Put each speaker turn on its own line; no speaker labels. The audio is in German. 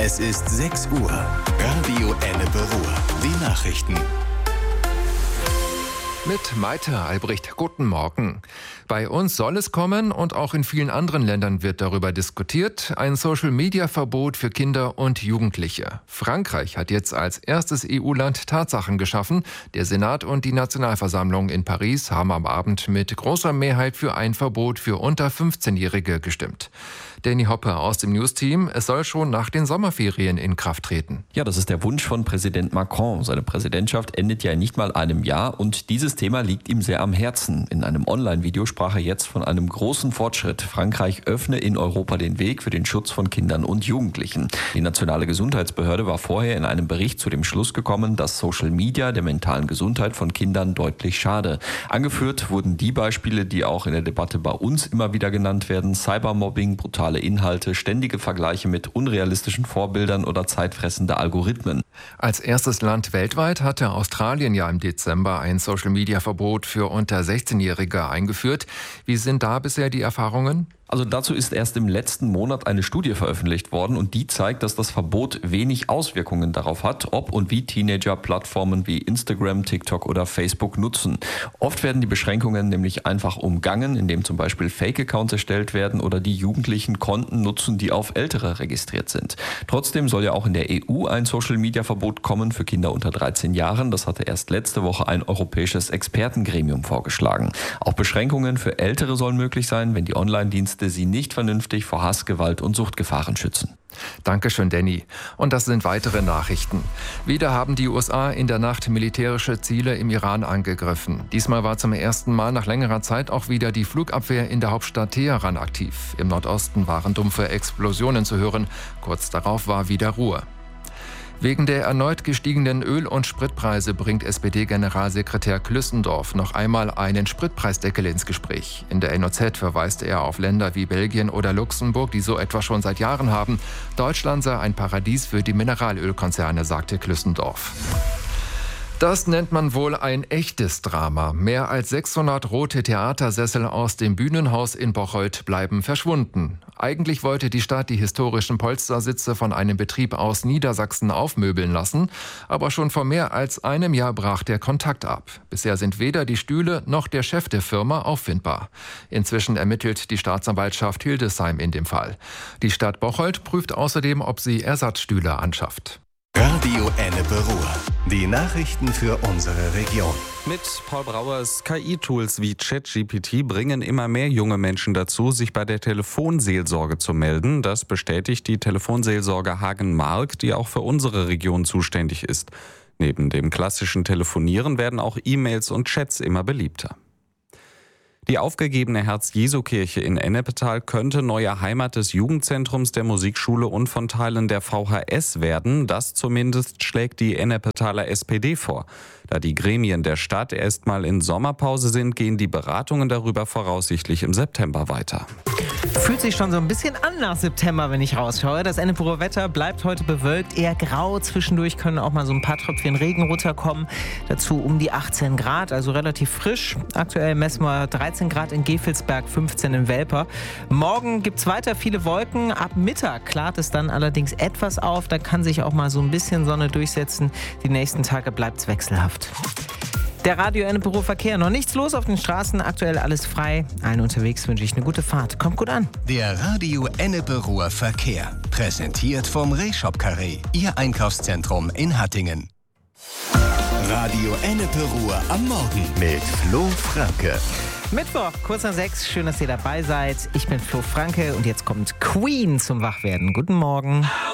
Es ist 6 Uhr. Radio Ennepe Ruhr. Die Nachrichten.
Mit Maite Albrecht. Guten Morgen. Bei uns soll es kommen und auch in vielen anderen Ländern wird darüber diskutiert. Ein Social-Media-Verbot für Kinder und Jugendliche. Frankreich hat jetzt als erstes EU-Land Tatsachen geschaffen. Der Senat und die Nationalversammlung in Paris haben am Abend mit großer Mehrheit für ein Verbot für unter 15-Jährige gestimmt. Danny Hoppe aus dem News-Team. Es soll schon nach den Sommerferien in Kraft treten.
Ja, das ist der Wunsch von Präsident Macron. Seine Präsidentschaft endet ja in nicht mal einem Jahr und dieses Thema liegt ihm sehr am Herzen. In einem Online-Video sprach er jetzt von einem großen Fortschritt. Frankreich öffne in Europa den Weg für den Schutz von Kindern und Jugendlichen. Die nationale Gesundheitsbehörde war vorher in einem Bericht zu dem Schluss gekommen, dass Social Media der mentalen Gesundheit von Kindern deutlich schade. Angeführt wurden die Beispiele, die auch in der Debatte bei uns immer wieder genannt werden: Cybermobbing, brutale Inhalte, ständige Vergleiche mit unrealistischen Vorbildern oder zeitfressende Algorithmen.
Als erstes Land weltweit hatte Australien ja im Dezember ein Social-Media-Verbot für unter 16-Jährige eingeführt. Wie sind da bisher die Erfahrungen?
Also dazu ist erst im letzten Monat eine Studie veröffentlicht worden und die zeigt, dass das Verbot wenig Auswirkungen darauf hat, ob und wie Teenager Plattformen wie Instagram, TikTok oder Facebook nutzen. Oft werden die Beschränkungen nämlich einfach umgangen, indem zum Beispiel Fake-Accounts erstellt werden oder die Jugendlichen Konten nutzen, die auf Ältere registriert sind. Trotzdem soll ja auch in der EU ein Social-Media-Verbot kommen für Kinder unter 13 Jahren. Das hatte erst letzte Woche ein europäisches Expertengremium vorgeschlagen. Auch Beschränkungen für Ältere sollen möglich sein, wenn die Online-Dienste sie nicht vernünftig vor Hass, Gewalt und Suchtgefahren schützen.
Dankeschön, Danny. Und das sind weitere Nachrichten. Wieder haben die USA in der Nacht militärische Ziele im Iran angegriffen. Diesmal war zum ersten Mal nach längerer Zeit auch wieder die Flugabwehr in der Hauptstadt Teheran aktiv. Im Nordosten waren dumpfe Explosionen zu hören. Kurz darauf war wieder Ruhe. Wegen der erneut gestiegenen Öl- und Spritpreise bringt SPD-Generalsekretär Klüssendorf noch einmal einen Spritpreisdeckel ins Gespräch. In der NOZ verweist er auf Länder wie Belgien oder Luxemburg, die so etwa schon seit Jahren haben. Deutschland sei ein Paradies für die Mineralölkonzerne, sagte Klüssendorf. Das nennt man wohl ein echtes Drama. Mehr als 600 rote Theatersessel aus dem Bühnenhaus in Bocholt bleiben verschwunden. Eigentlich wollte die Stadt die historischen Polstersitze von einem Betrieb aus Niedersachsen aufmöbeln lassen, aber schon vor mehr als einem Jahr brach der Kontakt ab. Bisher sind weder die Stühle noch der Chef der Firma auffindbar. Inzwischen ermittelt die Staatsanwaltschaft Hildesheim in dem Fall. Die Stadt Bocholt prüft außerdem, ob sie Ersatzstühle anschafft.
Radio Ennepe Ruhr. Die Nachrichten für unsere Region.
Mit Paul Brauers KI-Tools wie ChatGPT bringen immer mehr junge Menschen dazu, sich bei der Telefonseelsorge zu melden. Das bestätigt die Telefonseelsorge Hagen-Mark, die auch für unsere Region zuständig ist. Neben dem klassischen Telefonieren werden auch E-Mails und Chats immer beliebter. Die aufgegebene Herz-Jesu-Kirche in Ennepetal könnte neue Heimat des Jugendzentrums, der Musikschule und von Teilen der VHS werden. Das zumindest schlägt die Ennepetaler SPD vor. Da die Gremien der Stadt erstmal in Sommerpause sind, gehen die Beratungen darüber voraussichtlich im September weiter.
Fühlt sich schon so ein bisschen an nach September, wenn ich rausschaue. Das Ennepeer Wetter bleibt heute bewölkt, eher grau. Zwischendurch können auch mal so ein paar Tröpfchen Regen runterkommen. Dazu um die 18 Grad, also relativ frisch. Aktuell messen wir 13 Grad in Gevelsberg, 15 in Welper. Morgen gibt es weiter viele Wolken. Ab Mittag klart es dann allerdings etwas auf. Da kann sich auch mal so ein bisschen Sonne durchsetzen. Die nächsten Tage bleibt es wechselhaft. Der Radio Ennepeer Verkehr. Noch nichts los auf den Straßen, aktuell alles frei. Allen unterwegs wünsche ich eine gute Fahrt. Kommt gut an.
Der Radio Ennepe Verkehr. Präsentiert vom Rehshop Carré. Ihr Einkaufszentrum in Hattingen. Radio Ennepe am Morgen mit Flo Franke.
Mittwoch, kurz nach 6. Schön, dass ihr dabei seid. Ich bin Flo Franke und jetzt kommt Queen zum Wachwerden. Guten Morgen.